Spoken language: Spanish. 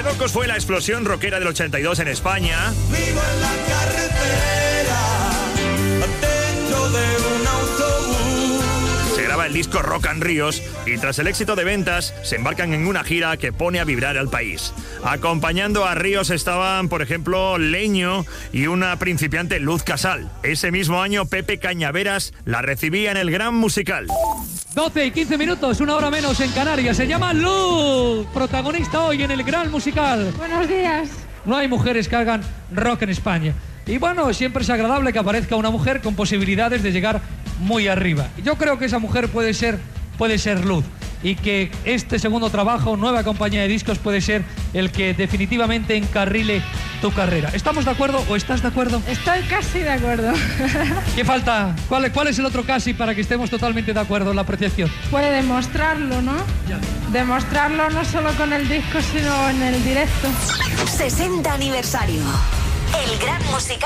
Locos fue la explosión rockera del 82 en España. Vivo en la carretera, dentro de un autobús. Se graba el disco Rock and Ríos y tras el éxito de ventas se embarcan en una gira que pone a vibrar al país. Acompañando a Ríos estaban, por ejemplo, Leño y una principiante Luz Casal. Ese mismo año Pepe Cañaveras la recibía en el Gran Musical. 12 y 15 minutos, una hora menos en Canarias. Se llama Luz, protagonista hoy en el Gran Musical. Buenos días. No hay mujeres que hagan rock en España. Y bueno, siempre es agradable que aparezca una mujer con posibilidades de llegar muy arriba. Yo creo que esa mujer puede ser Luz. Y que este segundo trabajo, nueva compañía de discos, puede ser el que definitivamente encarrile tu carrera. ¿Estamos de acuerdo o estás de acuerdo? Estoy casi de acuerdo. ¿Qué falta? ¿Cuál es el otro casi para que estemos totalmente de acuerdo en la apreciación? Puede demostrarlo, ¿no? Ya. Demostrarlo no solo con el disco, sino en el directo. 60 aniversario. El Gran Musical